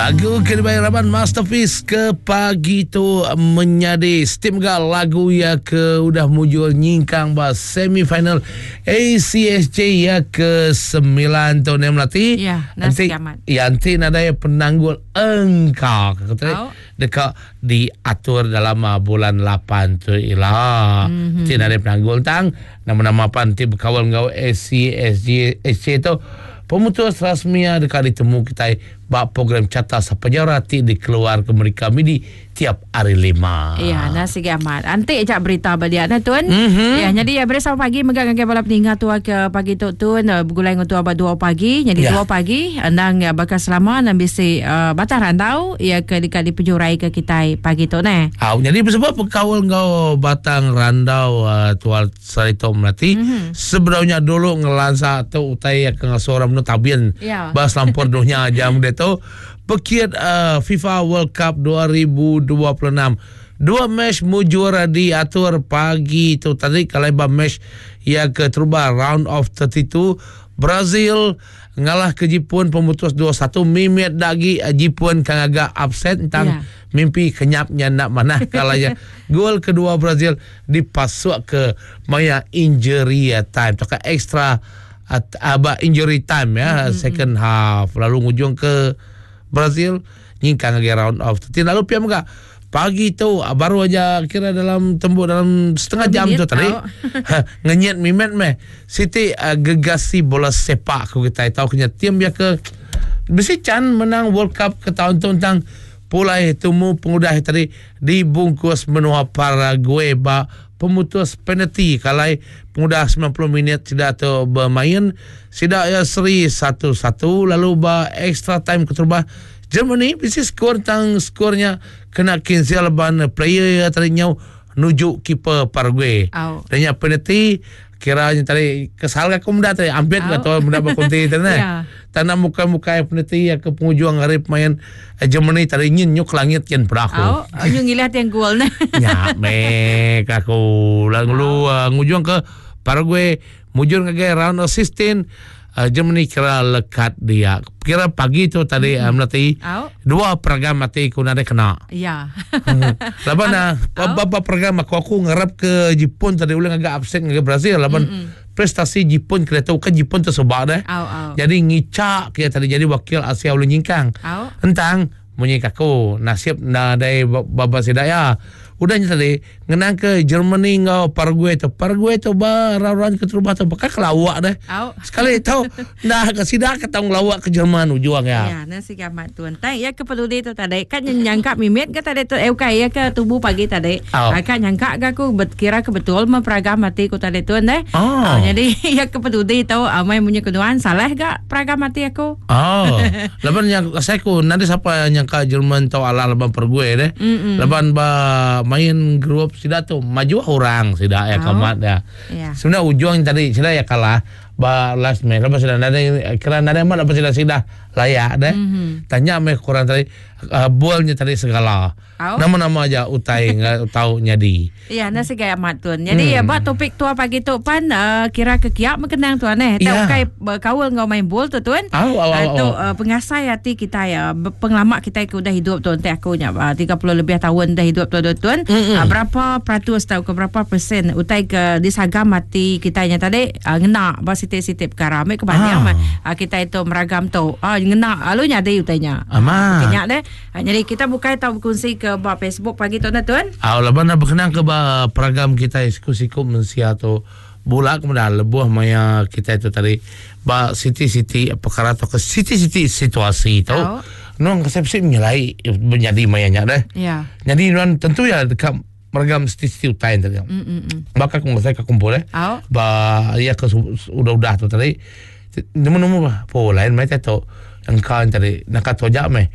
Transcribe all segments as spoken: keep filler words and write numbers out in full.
Lagu kebayaran Masterpiece ke pagi tu menyadi Steam Gal lagu ya ke udah mujur nyingkang ba semifinal A C S J ya ke sembilan tu nem lati. Ya, nasi amat. Ya nanti nada ya penanggul engkau kata oh. dekat diatur dalam bulan lapan tu ialah. Mm-hmm. Nanti nada penanggul tang nama-nama panti berkawal ngau A C S J tu pemutus rasmi dekat ditemu kita bak program Carta Sepenjara ti dikeluar ke mereka midi tiap hari lima. Ya, nasi amat. Antik jak berita balian na tuan. Mm-hmm. Ya, jadi ya bersama pagi megang ke balap tinggal tu ke pagi tu tuan bergulai tu abad dua pagi. Jadi ya. dua pagi andang ya bakal selama nan bisi uh, batang randau ya ke dekat di penjurai ke kita pagi tu ne. Ah, jadi sebab perkawal ngau batang randau uh, tual sarito melati. Mm-hmm. Sebenarnya dulu ngelansa tu utai ke ngasoram nu tabian. Ya. Bas lampor dunia jam de tu pekiat uh, FIFA World Cup dua ribu dua puluh enam. Dua match mujur diatur pagi tu tadi kalau ba match ya ke terubah round of tiga puluh dua Brazil ngalah ke Jepun pemutus dua satu mimit lagi Jepun kang agak upset tentang yeah. mimpi kenyapnya nak mana kalanya gol kedua Brazil dipasuk ke maya injury time atau extra at, aba injury time ya mm-hmm. second half lalu ngujung ke Brazil nyingkang lagi round of tiga lalu piam enggak pagi tu baru aja kira dalam tembuk dalam setengah jam tu tadi ngenyet mimet meh Siti uh, gegasi bola sepak aku kita tahu kena tim dia ke besi can menang World Cup ke tahun tu tentang pulai temu pengudah tadi dibungkus menua Paraguay ba pemutus penalti kalai pengudah sembilan puluh minit tidak tu bermain tidak ya seri satu satu lalu ba extra time keterubah Germany bisi skor tang skornya kena cancel ban player tadinya nuju kiper Paraguay. Oh. Dan yang penalti kiranya tadi kesal ke kumda tadi ampit oh. atau muda berkunti tadi. Yeah. Tanah muka-muka penalti ya ke penghujung hari main Germany tadi nyuk langit kian beraku. Oh, nyung ngilihat yang gol nah. Ya, mek aku lalu oh. uh, ngujung ke Paraguay mujur ke round of sixteen. Uh, Germany kira lekat dia. Kira pagi tu tadi mm-hmm. melati oh. dua program mati ku nade kena. Ya. Laban na bapa program aku aku ngarap ke Jepun tadi ulang agak absen ke Brazil laban mm-hmm. prestasi Jepun kira tahu kan Jepun tu sebab dah. Oh, oh. Jadi ngicak kira tadi jadi wakil Asia ulun nyingkang. Oh. Entang menyingkak aku nasib na dai baba sidaya. Udahnya tadi ngenang ke Germany ngau Paraguay tu Paraguay tu ba rawan ke terubah tu bakal kelawak dah. Oh. Sekali tahu dah ke sidak ketang lawak ke Jerman ujung ya. Ya, nasi gamat tuan. Tai ya ke peduli tu tadi kan nyangka mimit ke tadi tu euka ya ke tubuh pagi tadi. Oh. Kan nyangka ke aku kira ke betul memperagam mati ku tadi tuan deh. Oh. Oh, jadi ya ke peduli tahu amai punya keduaan salah gak peragam mati aku. Oh. Laban yang saya ku nanti siapa nyangka Jerman tahu ala laban Paraguay deh. Laban ba main grup sida tu maju orang sida ya oh. kamat ya. Yeah. Sebenarnya ujung tadi sida ya kalah ba last match lepas sida ada kira ada mana lepas sida sida layak deh. Mm-hmm. Tanya me kurang tadi uh, bolnya tadi segala. Oh. Nama-nama aja utai enggak tahu nyadi. Ya, nasi gaya mat tuan. Jadi hmm. ya ba topik tua pagi tu pan uh, kira ke kiap mengenang tuan eh. Tahu yeah. kai berkawal ngau main bol tu tuan. Oh, oh, oh, uh, tu oh. uh, pengasai hati kita ya pengelama kita ke udah hidup tuan teh aku nya uh, tiga puluh lebih tahun dah hidup tu tuan. Mm-hmm. Uh, berapa peratus tahu ke berapa persen utai ke disagam hati kita nya tadi uh, ngena ba sitip-sitip perkara me ke banyak ah. uh, kita itu meragam tu. Ah uh, ngena alunya ada utainya. Ama. Kenyak deh. Uh, jadi kita bukai tahu berkongsi ke ba Facebook pagi tu tuan. Ah, laban nak berkenang ke ba program kita siku-siku mensia tu bola kemudian lebuh maya kita itu tadi ba siti-siti perkara tu ke siti-siti situasi tu. Oh. Nong kesepsi menyelai menjadi mayanya dah. Ya. Jadi non tentu ya dekat program siti-siti utain tadi. Maka aku saya kumpul eh. Oh. Ba ya ke udah-udah tu tadi nemu-nemu bah po lain macam tu engkau tadi nak tojak meh.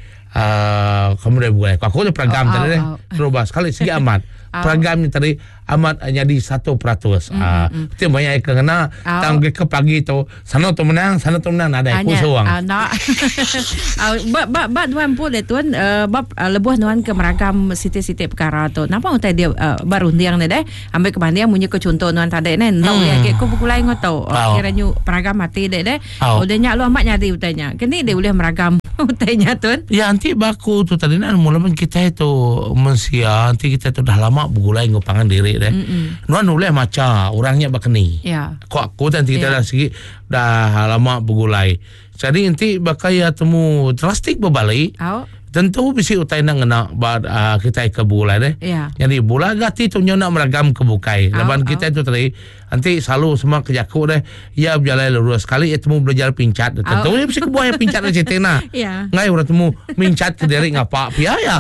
Uh, kamu dah buat aku tu program oh, tadi oh, oh. Terubah sekali segi amat oh. Program ni tadi amat jadi satu peratus. Itu banyak yang kena oh. Tanggung ke pagi tu sana tu menang sana tu menang ada aku seorang. Ah nak. Bab bab bab tuan pun le tuan bab lebuh tuan ke meragam siti-siti perkara tu. Napa utai dia baru ndiang ni deh. Ambil ke bandia munyi ke contoh tuan tadi ni. Nak lihat ke aku bukulai ngotau. Kiranya peragam mati deh deh. Udahnya lu amat nyadi utanya. Kini dia boleh meragam utainya tuan. Ya nanti baku tu tadi nan mula pun kita itu mensia nanti kita itu dah lama bergulai ngopangan diri deh. Nuan nulai maca orangnya bakni. Ya. Kok aku nanti kita dah segi dah lama bergulai. Jadi nanti bakal ya temu drastik berbalik. Oh. Tentu bisi utai nak ngena bad uh, kita ke bola deh. Yeah. Jadi bola gati tu nyona meragam kebukai. Oh, Lepas oh. kita tu tadi nanti selalu semua kejaku deh. Ya berjalan lurus sekali itu temu belajar pincat. Tentu oh. bisi kebuah yang pincat aja tena. Yeah. Ngai orang temu mincat ke diri ngapa pia ya.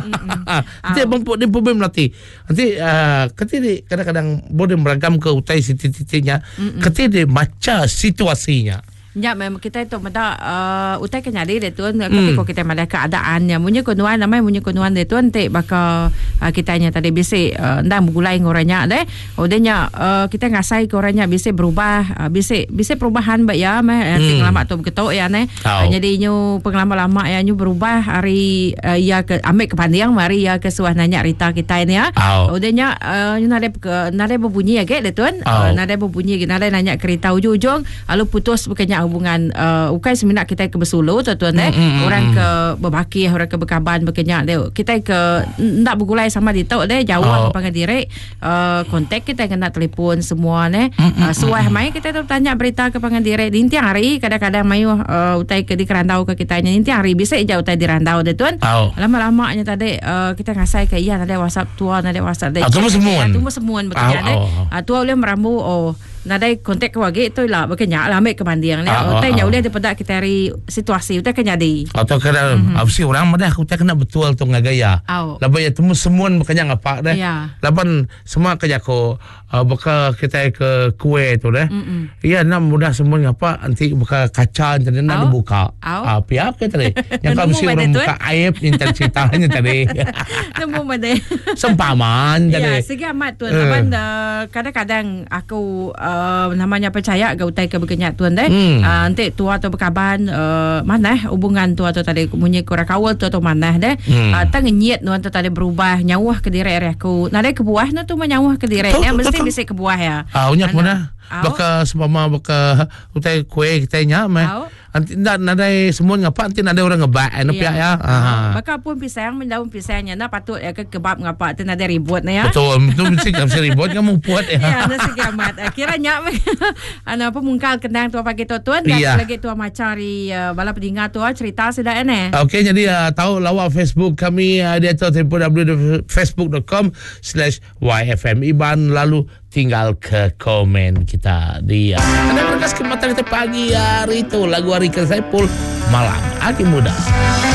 Oh. Nanti bempuk di problem nanti. Nanti uh, ketika kadang-kadang boleh meragam ke utai titik-titiknya. Ketika maca situasinya. Ya, memang kita itu menda uh, utai kenyari dia tuan ketika hmm. kita melihat keadaannya munye konuan namanya munye konuan dia tuan te baka uh, kitanya tadi bisi uh, ndang bergulai ngoranya deh odenya uh, kita ngasai ngoranya bisi berubah uh, bisi bisi perubahan mbak ya meh hmm. lama tu begitu ya ne uh, jadi nyu pengalaman lama ya nyu berubah hari uh, ya ke ambek kepandiang mari ya ke suah nanya Rita kita ini ya oh. odenya uh, nyu nade ke nade berbunyi ya ke dia tuan oh. uh, nade berbunyi nade nanya ke Rita ujung-ujung lalu putus bukannya hubungan uh, ukai seminat kita ke Besulu tuan-tuan eh mm, orang mm. ke berbaki orang ke Bekaban berkenyak dia kita ke nak bergulai sama di tau deh jauh oh. ke Pangadiri uh, kontak kita kena telefon semua ne mm, uh, suah mm. mai kita tu tanya berita ke Pangadiri dintiang hari kadang-kadang mai uh, utai ke di kerandau ke kita nya dintiang hari bisa jauh utai di randau deh tuan oh. lama-lamanya tadi uh, kita ngasai ke iya ada WhatsApp tua ada WhatsApp deh tunggu semua tunggu semua berkenyak deh tua boleh meramu oh nadai kontak ke wage tu lah berkenyak lah ambil kemandiang ne oh, utai nya boleh daripada kita hari situasi utai ke jadi atau kadang mm-hmm. absi orang madah utai kena betul tu ngagaya oh. laban ya temu semua berkenyak apa deh yeah. laban semua kerja ko uh, baka kita ke kue tu deh iya nak mudah semua ngapa nanti buka kaca jadi nak oh. dibuka oh. uh, pihak kita deh yang kau mesti orang buka aib inter ceritanya tadi temu made sempaman tadi ya segi amat tuan laban uh, kadang-kadang aku Uh, namanya percaya ke utai ke berkenyak tuan deh hmm. uh, nanti tua atau berkaban uh, mana hubungan tua atau tadi munyi kurang kawal tu atau mana deh hmm. uh, tang nyet nuan tu tadi berubah nyawah ke diri aku nadai ke buah na tu menyawah ke diri ya mesti bisa ke buah ya ah unyak mana baka sempama baka utai kue kita nya mah nanti nak nadai semua ngapa nanti nadai orang ngebak anu pihak ya aha baka pun pisang mendaun pisangnya na patut ya ke kebab ngapa nanti nadai ribut na ya betul betul mesti kamu ribut kamu buat ya ya ada segamat kiranya ana apa mungkal kendang tua pagi tu tuan dan yeah. lagi tua macari uh, bala pedingat tua cerita sudah ene okey jadi uh, tahu lawak Facebook kami uh, dia tu w w w dot facebook dot com slash y f m iban lalu tinggal ke komen kita dia. Anda berkas ke mata kita pagi hari itu lagu Arika Saipul malam Aki Muda.